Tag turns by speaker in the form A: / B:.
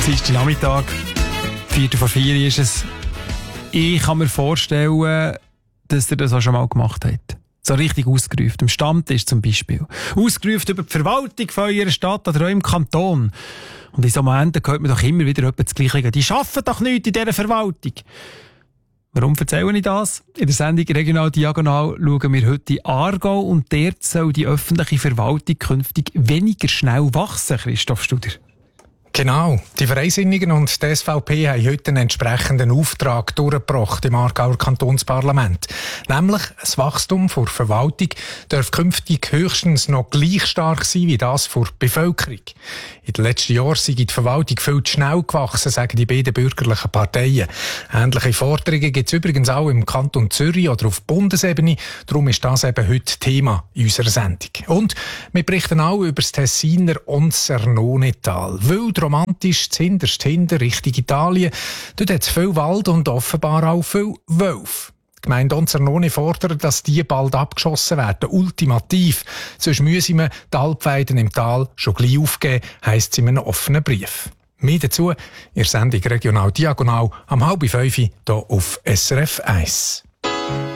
A: Nachmittag, 3:45 ist es. Ich kann mir vorstellen, dass ihr das auch schon mal gemacht habt. So richtig ausgerufen. Am Stammtisch zum Beispiel. Ausgerufen über die Verwaltung von eurer Stadt oder eurem Kanton. Und in so Momenten hört man doch immer wieder das Gleiche. Die arbeiten doch nichts in dieser Verwaltung. Warum erzähle ich das? In der Sendung Regional Diagonal schauen wir heute in Aargau und dort soll die öffentliche Verwaltung künftig weniger schnell wachsen, Christoph Studer.
B: Genau. Die Freisinnigen und die SVP haben heute einen entsprechenden Auftrag durchgebracht im Aargauer Kantonsparlament. Nämlich, das Wachstum der Verwaltung darf künftig höchstens noch gleich stark sein wie das der Bevölkerung. In den letzten Jahren sei die Verwaltung viel zu schnell gewachsen, sagen die beiden bürgerlichen Parteien. Ähnliche Forderungen gibt es übrigens auch im Kanton Zürich oder auf Bundesebene. Darum ist das eben heute Thema in unserer Sendung. Und wir berichten auch über das Tessiner Onzernone-Tal. Wild romantisch, zuhinterst hinter Richtung Italien. Dort hat es viel Wald und offenbar auch viel Wölfe. Die Gemeinde Onzernone fordert, dass die bald abgeschossen werden, ultimativ. Sonst müssen wir die Alpweiden im Tal schon gleich aufgeben, heisst es in einem offenen Brief. Mehr dazu in der Sendung Regional Diagonal am 4:30 hier auf SRF 1.